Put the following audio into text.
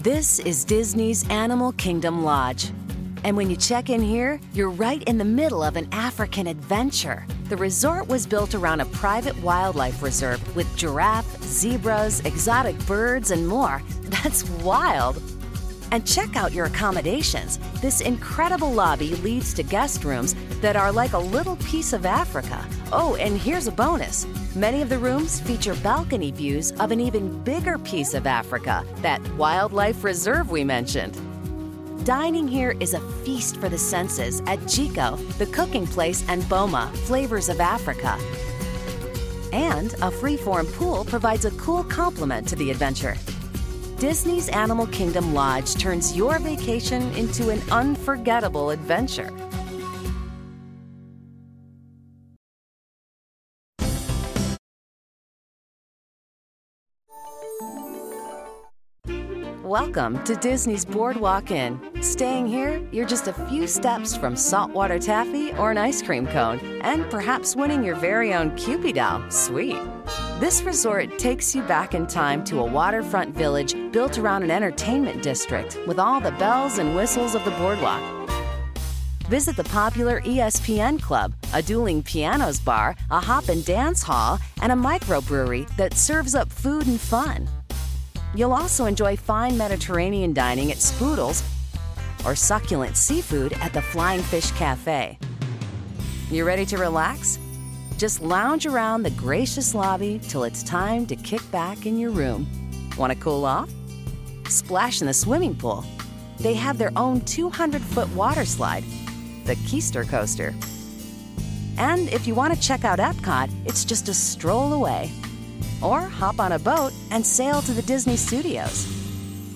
This is Disney's Animal Kingdom Lodge. And when you check in here, you're right in the middle of an African adventure. The resort was built around a private wildlife reserve with giraffe, zebras, exotic birds, and more. That's wild. And check out your accommodations. This incredible lobby leads to guest rooms that are like a little piece of Africa. Oh, and here's a bonus. Many of the rooms feature balcony views of an even bigger piece of Africa, that wildlife reserve we mentioned. Dining here is a feast for the senses at Jiko, The Cooking Place, and Boma, Flavors of Africa. And a free-form pool provides a cool complement to the adventure. Disney's Animal Kingdom Lodge turns your vacation into an unforgettable adventure. Welcome to Disney's Boardwalk Inn. Staying here, you're just a few steps from saltwater taffy or an ice cream cone, and perhaps winning your very own Cupid doll. Sweet. This resort takes you back in time to a waterfront village built around an entertainment district with all the bells and whistles of the boardwalk. Visit the popular ESPN Club, a dueling pianos bar, a hop and dance hall, and a microbrewery that serves up food and fun. You'll also enjoy fine Mediterranean dining at Spoodles or succulent seafood at the Flying Fish Cafe. You ready to relax? Just lounge around the gracious lobby till it's time to kick back in your room. Want to cool off? Splash in the swimming pool. They have their own 200-foot water slide, the Keister Coaster. And if you want to check out Epcot, it's just a stroll away. Or hop on a boat and sail to the Disney Studios.